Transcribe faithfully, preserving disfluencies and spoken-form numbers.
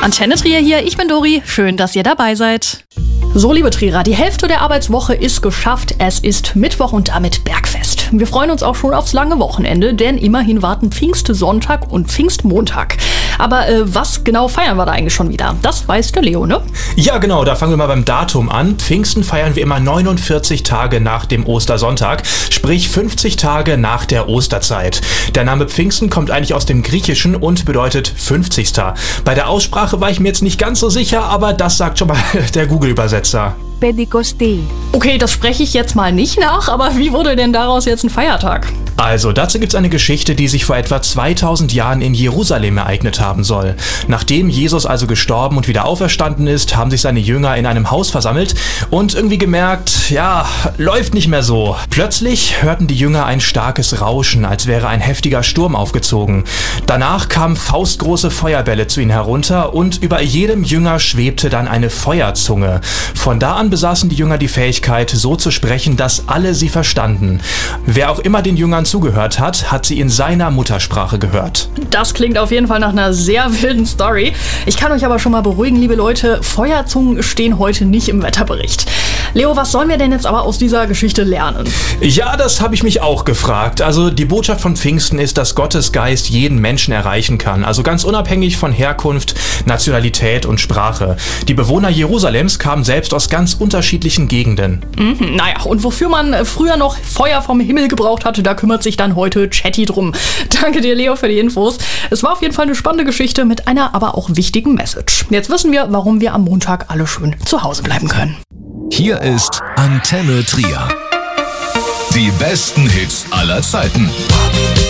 Antenne Trier hier, ich bin Dori. Schön, dass ihr dabei seid. So, liebe Trierer, die Hälfte der Arbeitswoche ist geschafft. Es ist Mittwoch und damit Bergfest. Wir freuen uns auch schon aufs lange Wochenende, denn immerhin warten Pfingstsonntag und Pfingstmontag. Aber äh, was genau feiern wir da eigentlich schon wieder? Das weiß der Leo, ne? Ja, genau, da fangen wir mal beim Datum an. Pfingsten feiern wir immer neunundvierzig Tage nach dem Ostersonntag, sprich fünfzig Tage nach der Osterzeit. Der Name Pfingsten kommt eigentlich aus dem Griechischen und bedeutet fünfzigster. Bei der Aussprache war ich mir jetzt nicht ganz so sicher, aber das sagt schon mal der Google-Übersetzer. Πεντηκοστή. Okay, das spreche ich jetzt mal nicht nach, aber wie wurde denn daraus jetzt ein Feiertag? Also, dazu gibt's eine Geschichte, die sich vor etwa zweitausend Jahren in Jerusalem ereignet haben soll. Nachdem Jesus also gestorben und wieder auferstanden ist, haben sich seine Jünger in einem Haus versammelt und irgendwie gemerkt, ja, läuft nicht mehr so. Plötzlich hörten die Jünger ein starkes Rauschen, als wäre ein heftiger Sturm aufgezogen. Danach kamen faustgroße Feuerbälle zu ihnen herunter und über jedem Jünger schwebte dann eine Feuerzunge. Von da an besaßen die Jünger die Fähigkeit, so zu sprechen, dass alle sie verstanden. Wer auch immer den Jüngern zugehört hat, hat sie in seiner Muttersprache gehört. Das klingt auf jeden Fall nach einer sehr wilden Story. Ich kann euch aber schon mal beruhigen, liebe Leute, Feuerzungen stehen heute nicht im Wetterbericht. Leo, was sollen wir denn jetzt aber aus dieser Geschichte lernen? Ja, das habe ich mich auch gefragt. Also die Botschaft von Pfingsten ist, dass Gottes Geist jeden Menschen erreichen kann. Also ganz unabhängig von Herkunft, Nationalität und Sprache. Die Bewohner Jerusalems kamen selbst aus ganz unterschiedlichen Gegenden. Mhm, naja, und wofür man früher noch Feuer vom Himmel gebraucht hatte, da kümmert sich dann heute Chatty drum. Danke dir, Leo, für die Infos. Es war auf jeden Fall eine spannende Geschichte mit einer aber auch wichtigen Message. Jetzt wissen wir, warum wir am Montag alle schön zu Hause bleiben können. Hier ist Antenne Trier. Die besten Hits aller Zeiten.